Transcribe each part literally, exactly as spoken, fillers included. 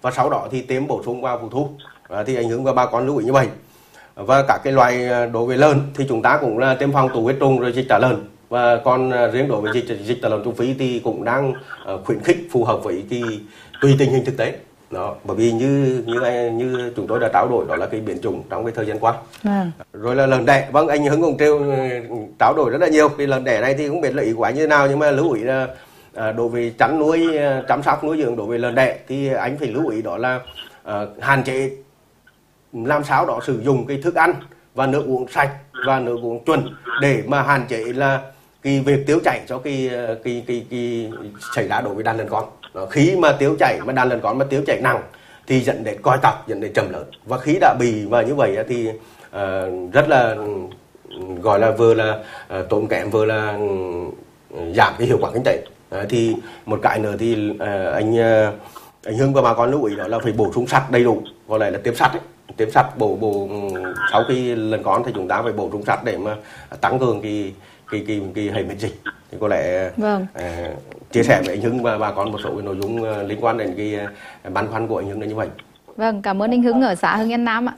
và sau đó thì tiêm bổ sung vào vụ thu. À, thì ảnh hưởng và bà con lưu ý như vậy. Và các cái loài đối với lợn thì chúng ta cũng là tiêm phòng tụ huyết trùng rồi dịch tả lợn, và còn riêng đối với dịch dịch tả lợn châu Phi thì cũng đang uh, khuyến khích phù hợp với cái tùy tình hình thực tế đó, bởi vì như như như chúng tôi đã trao đổi đó là cái biến chủng trong cái thời gian qua. À. Rồi là lợn đẻ, vâng, anh Hưng cũng trêu trao đổi rất là nhiều. Cái lợn đẻ này thì không biết là ý của anh như thế nào, nhưng mà lưu ý là à, đối với chăn nuôi, chăm sóc nuôi dưỡng đối với lợn đẻ thì anh phải lưu ý đó là uh, hạn chế làm sao đó sử dụng cái thức ăn và nước uống sạch và nước uống chuẩn để mà hạn chế là cái việc tiêu chảy cho cái cái cái cái xảy ra đối với đàn lợn con. Đó, khi mà tiêu chảy mà đàn lợn con mà tiêu chảy nặng thì dẫn đến coi tặc, dẫn đến trầm lợn, và khi đã bị và như vậy thì uh, rất là gọi là vừa là uh, tốn kém, vừa là uh, giảm cái hiệu quả kinh tế. Uh, thì một cái nữa thì uh, anh uh, anh Hưng và bà con lưu ý đó là phải bổ sung sắt đầy đủ, gọi là tiêm sắt ấy. Tiêm sắt bổ bổ sau khi lần con thì chúng ta phải bổ sung sắt để mà tăng cường cái cái cái cái hệ miễn dịch. Thì có lẽ vâng. uh, chia sẻ với anh Hưng và bà con một số cái nội dung uh, liên quan đến cái uh, băn khoăn của anh Hưng là như vậy. Vâng, cảm ơn anh Hưng ở xã Hưng Yên Nam ạ.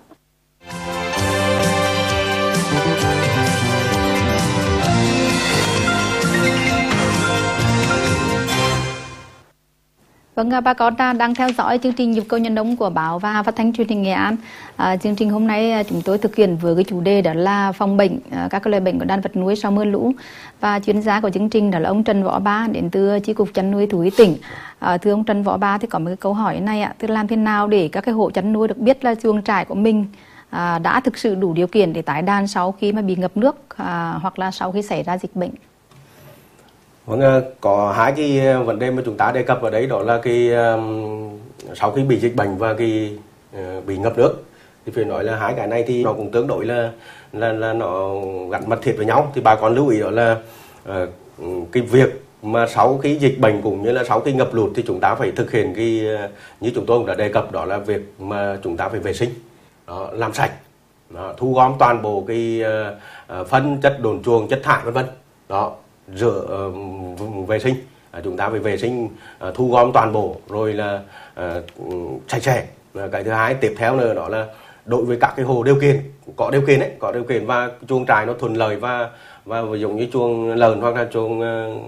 Vâng, bà con đang theo dõi chương trình Nhịp cầu Nhân Đông của báo và phát thanh truyền hình Nghệ An. À, chương trình hôm nay chúng tôi thực hiện với cái chủ đề đó là phòng bệnh, các loại bệnh của đàn vật nuôi sau mưa lũ. Và chuyên gia của chương trình đó là ông Trần Võ Ba đến từ Chi cục chăn nuôi thú y tỉnh. À, thưa ông Trần Võ Ba, thì có một cái câu hỏi này ạ, tức là làm thế nào để các cái hộ chăn nuôi được biết là chuồng trại của mình à, đã thực sự đủ điều kiện để tái đàn sau khi mà bị ngập nước à, hoặc là sau khi xảy ra dịch bệnh? Vâng, có hai cái vấn đề mà chúng ta đề cập ở đấy, đó là cái um, sau khi bị dịch bệnh và cái uh, bị ngập nước, thì phải nói là hai cái này thì nó cũng tương đối là là là nó gắn mật thiết với nhau. Thì bà con lưu ý đó là uh, cái việc mà sau khi dịch bệnh cũng như là sau khi ngập lụt thì chúng ta phải thực hiện cái uh, như chúng tôi cũng đã đề cập, đó là việc mà chúng ta phải vệ sinh, đó, làm sạch, đó, thu gom toàn bộ cái uh, uh, phân, chất đồn chuồng, chất thải vân vân, đó, rửa uh, vệ sinh, uh, chúng ta phải vệ sinh, uh, thu gom toàn bộ rồi là uh, sạch sẽ. Uh, cái thứ hai tiếp theo nữa đó là đối với các cái hồ điều kiện có điều kiện ấy, có điều kiện và chuồng trại nó thuận lợi và và giống như chuồng lợn hoặc là chuồng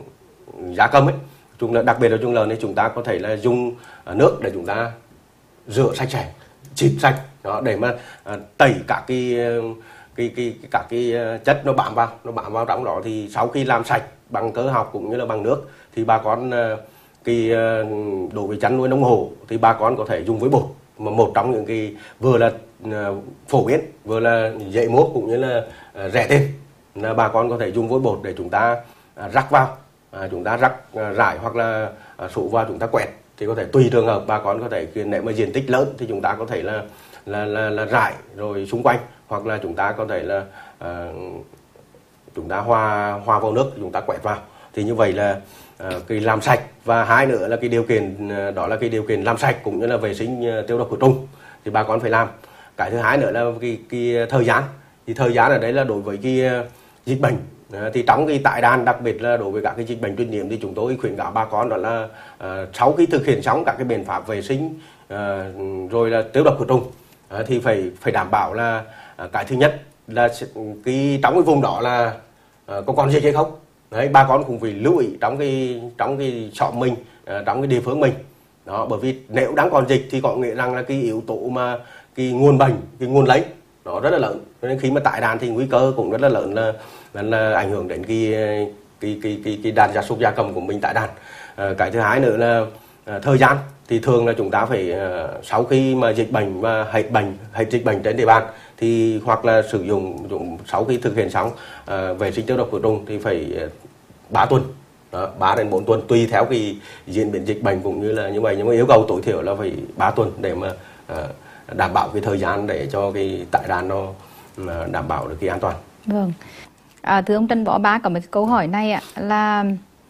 uh, gia cầm ấy, chuồng đặc biệt là chuồng lợn thì chúng ta có thể là dùng uh, nước để chúng ta rửa sạch sẽ, xịt sạch, đó, để mà uh, tẩy các cái uh, cái cái các cái chất nó bám vào nó bám vào trong đó. Thì sau khi làm sạch bằng cơ học cũng như là bằng nước thì bà con cái đối với chăn nuôi nông hộ thì bà con có thể dùng với bột, mà một trong những cái vừa là phổ biến vừa là dễ mua cũng như là rẻ tiền, là bà con có thể dùng với bột để chúng ta rắc vào, chúng ta rắc rải hoặc là sụ vào chúng ta quẹt. Thì có thể tùy trường hợp bà con có thể, nếu mà diện tích lớn thì chúng ta có thể là là là, là rải rồi xung quanh, hoặc là chúng ta có thể là uh, chúng ta hòa hòa vào nước, chúng ta quẹt vào. Thì như vậy là uh, cái làm sạch, và hai nữa là cái điều kiện uh, đó là cái điều kiện làm sạch cũng như là vệ sinh uh, tiêu độc khử trùng thì bà con phải làm. Cái thứ hai nữa là cái, cái thời gian. Thì thời gian ở đấy là đối với cái uh, dịch bệnh, uh, thì trong cái tái đàn, đặc biệt là đối với các cái dịch bệnh truyền nhiễm thì chúng tôi khuyến cáo bà con đó là uh, sau khi thực hiện xong các cái biện pháp vệ sinh uh, rồi là tiêu độc khử trùng uh, thì phải phải đảm bảo là uh, cái thứ nhất là cái trong cái vùng đó là uh, có còn dịch hay không. Đấy, bà con cũng phải lưu ý trong cái trong cái xóm mình, uh, trong cái địa phương mình. Đó, bởi vì nếu đang còn dịch thì có nghĩa rằng là cái yếu tố mà cái nguồn bệnh, cái nguồn lây nó rất là lớn. Cho nên khi mà tái đàn thì nguy cơ cũng rất là lớn là, là, là ảnh hưởng đến cái cái cái cái, cái đàn gia súc gia cầm của mình tái đàn. À, cái thứ hai nữa là à, thời gian. Thì thường là chúng ta phải à, sau khi mà dịch bệnh và hết bệnh, hết dịch bệnh trên địa bàn thì hoặc là sử dụng, dụng sau khi thực hiện xong à, vệ sinh tiêu độc khử trùng thì phải ba tuần. Đó, ba đến bốn tuần tùy theo cái diễn biến dịch bệnh cũng như là như vậy, nhưng mà yêu cầu tối thiểu là phải ba tuần để mà uh, đảm bảo cái thời gian để cho cái tái đàn nó uh, đảm bảo được cái an toàn. Vâng. À, thưa ông Trần Võ Ba, có một cái câu hỏi này ạ, là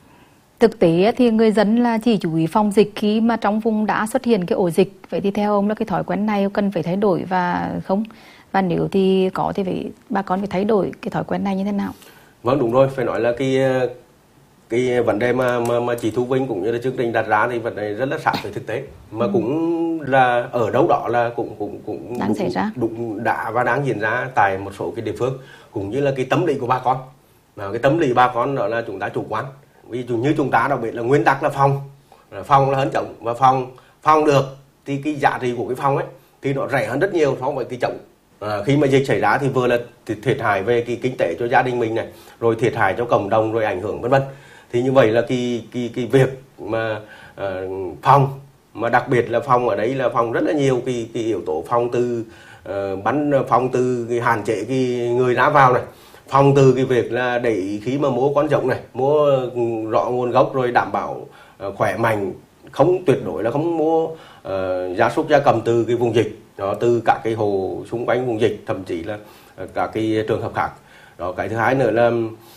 thực tế thì người dân là chỉ chú ý phòng dịch khi mà trong vùng đã xuất hiện cái ổ dịch. Vậy thì theo ông là cái thói quen này cần phải thay đổi và không? Và nếu thì có thì phải bà con phải thay đổi cái thói quen này như thế nào? Vâng, đúng rồi, phải nói là cái cái vấn đề mà mà, mà chị Thu Vinh cũng như là chương trình đặt ra thì vấn đề rất là sát với thực tế, mà ừ. cũng là ở đâu đó là cũng cũng cũng đang xảy ra, đúng đã và đang diễn ra tại một số cái địa phương, cũng như là cái tâm lý của bà con. Mà cái tâm lý bà con đó là chúng ta chủ quan. Ví dụ như chúng ta đặc biệt là nguyên tắc là phòng, phòng là hơn chồng, và phòng phòng được thì cái giá trị của cái phòng ấy thì nó rẻ hơn rất nhiều so với cái chồng. À, khi mà dịch xảy ra thì vừa là thiệt hại về cái kinh tế cho gia đình mình này, rồi thiệt hại cho cộng đồng, rồi ảnh hưởng vân vân. Thì như vậy là cái cái cái việc mà uh, phòng, mà đặc biệt là phòng ở đấy là phòng rất là nhiều cái cái yếu tố, phòng từ uh, bắn phòng từ cái hạn chế cái người ra vào này, phòng từ cái việc là để ý khi mà mua con giống này, mua rõ nguồn gốc, rồi đảm bảo uh, khỏe mạnh, không tuyệt đối là không mua uh, gia súc gia cầm từ cái vùng dịch đó, từ các cái hồ xung quanh vùng dịch, thậm chí là uh, các cái trường hợp khác đó. Cái thứ hai nữa là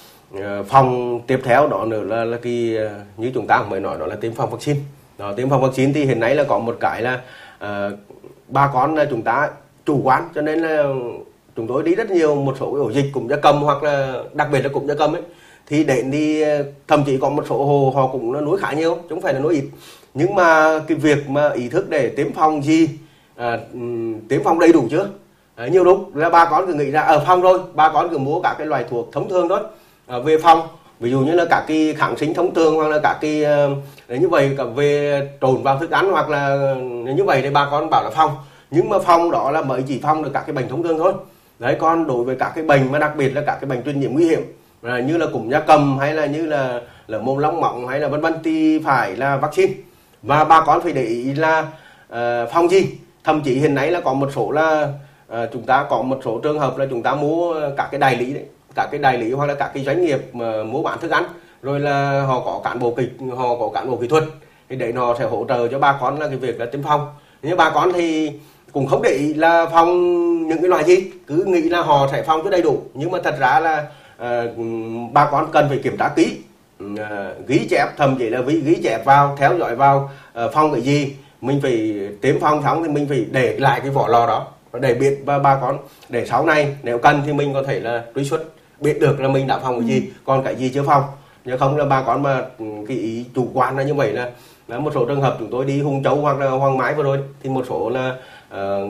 uh, phòng tiếp theo đó nữa là, là cái uh, như chúng ta mới nói đó là tiêm phòng vaccine đó. Tiêm phòng vaccine thì hiện nay là có một cái là uh, bà con là chúng ta chủ quan, cho nên là chúng tôi đi rất nhiều một số ổ dịch cúm gia cầm, hoặc là đặc biệt là cúm gia cầm ấy, thì đến đi thậm chí có một số hồ họ cũng nuôi khá nhiều chứ không phải là nuôi ít, nhưng mà cái việc mà ý thức để tiêm phòng gì, à, tiêm phòng đầy đủ chưa, à, nhiều lúc là bà con cứ nghĩ ra ở phòng rồi, bà con cứ mua các cái loại thuốc thông thường đó à, về phòng, ví dụ như là các cái kháng sinh thông thường, hoặc là các cái uh, như vậy cả về trộn vào thức ăn, hoặc là như vậy thì bà con bảo là phòng, nhưng mà phòng đó là mới chỉ phòng được các cái bệnh thông thường thôi. Đấy, còn đối với các cái bệnh mà đặc biệt là các cái bệnh truyền nhiễm nguy hiểm à, như là cúm gia cầm, hay là như là là mồm long móng, hay là vân vân, thì phải là vaccine, và bà con phải để ý là uh, phòng gì. Thậm chí hiện nay là có một số là uh, chúng ta có một số trường hợp là chúng ta mua các cái đại lý đấy, các cái đại lý hoặc là các cái doanh nghiệp mà mua bán thức ăn, rồi là họ có cán bộ kịch họ có cán bộ kỹ thuật, thì để họ sẽ hỗ trợ cho bà con là cái việc là tiêm phòng. Nhưng bà con thì cũng không để ý là phòng những cái loại gì, cứ nghĩ là họ sẽ phòng cho đầy đủ, nhưng mà thật ra là uh, bà con cần phải kiểm tra kỹ, uh, ghi chép, thậm chí là ghi chép vào, theo dõi vào uh, phòng cái gì, mình phải tiêm phòng xong thì mình phải để lại cái vỏ lò đó để biết bà, bà con, để sau này nếu cần thì mình có thể là truy xuất, biết được là mình đã phòng cái gì, còn cái gì chưa phòng. Nếu không là bà con mà cái ý chủ quan là như vậy, là, là một số trường hợp chúng tôi đi Hùng Châu hoặc là Hoàng Mái vừa rồi thì một số là uh,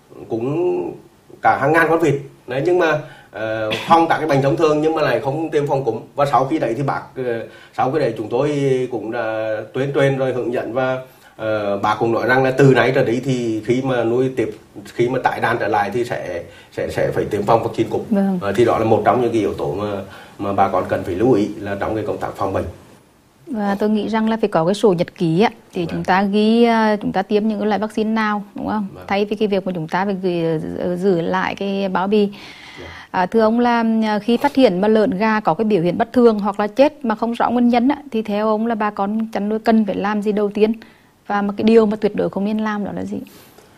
cũng cả hàng ngàn con vịt đấy, nhưng mà uh, phòng các cái bệnh thông thường nhưng mà lại không tiêm phòng cúm. Và sau khi đấy thì bác uh, sau cái đấy chúng tôi cũng đã tuyên truyền rồi hướng dẫn, và uh, bà cũng nói rằng là từ nãy trở đi thì khi mà nuôi tiếp khi mà tái đàn trở lại thì sẽ sẽ sẽ phải tiêm phòng vaccine cúm. Vâng. Uh, thì đó là một trong những cái yếu tố mà mà bà con cần phải lưu ý là trong cái công tác phòng bệnh. Và tôi nghĩ rằng là phải có cái sổ nhật ký á, thì vâng. chúng ta ghi chúng ta tiêm những cái loại vaccine nào, đúng không? Vâng. Thay vì cái việc mà chúng ta phải gửi, giữ lại cái bao bì. Vâng. À, thưa ông là khi phát hiện mà lợn gà có cái biểu hiện bất thường hoặc là chết mà không rõ nguyên nhân á, thì theo ông là bà con chăn nuôi cần phải làm gì đầu tiên, và một cái điều mà tuyệt đối không nên làm đó là gì?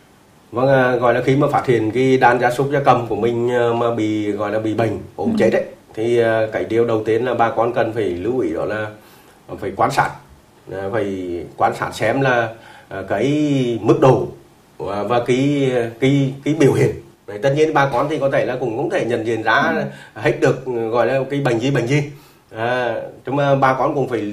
Vâng, gọi là khi mà phát hiện cái đàn gia súc gia cầm của mình mà bị gọi là bị bệnh ốm ừ. chết đấy, thì cái điều đầu tiên là bà con cần phải lưu ý đó là phải quan sát, phải quan sát xem là cái mức độ và cái cái cái biểu hiện. Đấy, tất nhiên bà con thì có thể là cũng không thể nhận diện ra ừ. hết được gọi là cái bệnh gì bệnh gì, à, nhưng mà bà con cũng phải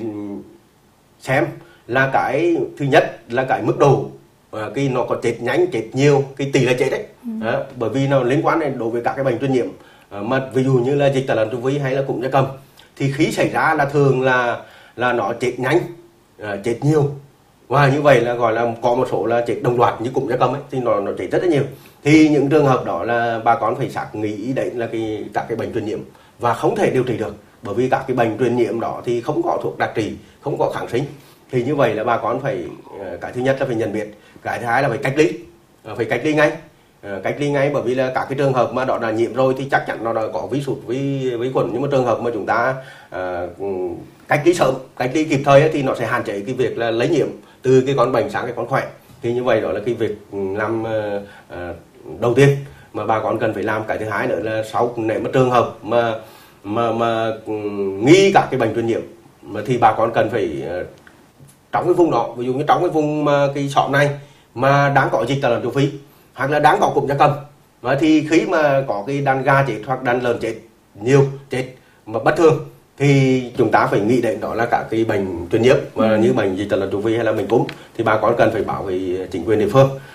xem là cái thứ nhất là cái mức độ, à, cái nó có chết nhanh chết nhiều, cái tỷ lệ chết đấy, ừ. à, bởi vì nó liên quan đến đối với các cái bệnh truyền nhiễm, à, mà ví dụ như là dịch tả lợn châu Phi hay là cúm gia cầm thì khi xảy ra là thường là là nó chết nhanh, à, chết nhiều, và như vậy là gọi là có một số là chết đồng loạt như cúm gia cầm ấy, thì nó nó chết rất là nhiều. Thì những trường hợp đó là bà con phải xác nghĩ đấy là cái các cái bệnh truyền nhiễm và không thể điều trị được, bởi vì các cái bệnh truyền nhiễm đó thì không có thuốc đặc trị, không có kháng sinh. Thì như vậy là bà con phải, cái thứ nhất là phải nhận biết, cái thứ hai là phải cách ly, phải cách ly ngay, cách ly ngay, bởi vì là các cái trường hợp mà đó đã nhiễm rồi thì chắc chắn nó đã có virus vi vi khuẩn, nhưng mà trường hợp mà chúng ta uh, cách ly sớm, cách ly kịp thời ấy, thì nó sẽ hạn chế cái việc là lây nhiễm từ cái con bệnh sang cái con khỏe. Thì như vậy đó là cái việc làm uh, uh, đầu tiên mà bà con cần phải làm. Cái thứ hai nữa là sau nếu mà trường hợp mà mà mà um, nghi các cái bệnh truyền nhiễm mà thì bà con cần phải uh, trong cái vùng đó, ví dụ như trong cái vùng mà cái xóm này mà đang có dịch tả lợn châu Phi hoặc là đang có cúm gia cầm, và thì khi mà có cái đàn gà chết hoặc đàn lợn chết nhiều chết mà bất thường thì chúng ta phải nghĩ đến đó là các cái bệnh truyền nhiễm mà như bệnh dịch tả lợn châu Phi hay là bệnh cúm thì bà con cần phải báo với chính quyền địa phương.